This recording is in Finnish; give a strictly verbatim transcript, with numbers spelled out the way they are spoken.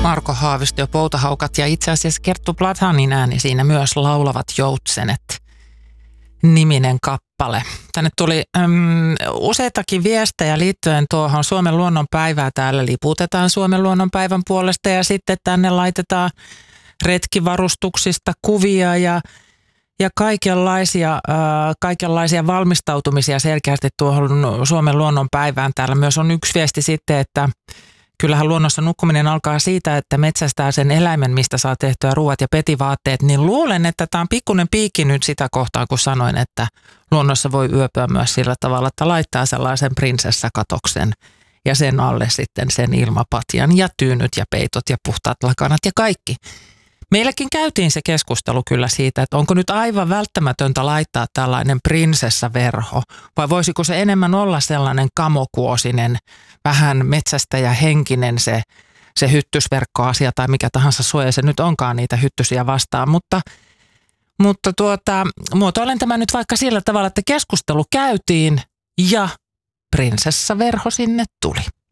Marko Haavisto ja Poutahaukat ja itse asiassa Kerttu Plathanin ääni siinä myös Laulavat joutsenet niminen kappale. Tänne tuli äm, useitakin viestejä liittyen tuohon Suomen luonnonpäivää. Täällä liputetaan Suomen luonnonpäivän puolesta ja sitten tänne laitetaan retkivarustuksista kuvia ja, ja kaikenlaisia, äh, kaikenlaisia valmistautumisia selkeästi tuohon Suomen luonnonpäivään. Täällä myös on yksi viesti sitten, että kyllähän luonnossa nukkuminen alkaa siitä, että metsästää sen eläimen, mistä saa tehtyä ruuat ja petivaatteet, niin luulen, että tämä on pikkuinen piikki nyt sitä kohtaa, kun sanoin, että luonnossa voi yöpyä myös sillä tavalla, että laittaa sellaisen prinsessakatoksen ja sen alle sitten sen ilmapatjan ja tyynyt ja peitot ja puhtaat lakanat ja kaikki. Meilläkin käytiin se keskustelu kyllä siitä, että onko nyt aivan välttämätöntä laittaa tällainen prinsessaverho, vai voisiko se enemmän olla sellainen kamokuosinen, vähän metsästäjähenkinen se, se hyttysverkkoasia tai mikä tahansa suoja se nyt onkaan niitä hyttysiä vastaan, mutta, mutta tuota, muotoilen tämä nyt vaikka sillä tavalla, että keskustelu käytiin ja prinsessaverho sinne tuli.